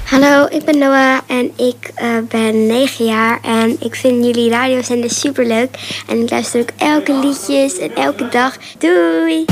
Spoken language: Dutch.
Hallo, ik ben Noah en ik ben 9 jaar en ik vind jullie radiozender superleuk. En ik luister ook elke liedjes en elke dag. Doei!